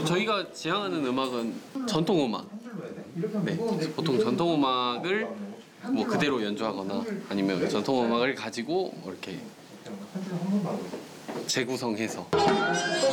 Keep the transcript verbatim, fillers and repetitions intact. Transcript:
저희가 지향하는 음악은 전통 음악. 네, 보통 전통 음악을 뭐 그대로 연주하거나 아니면 전통 음악을 가지고 뭐 이렇게 재구성해서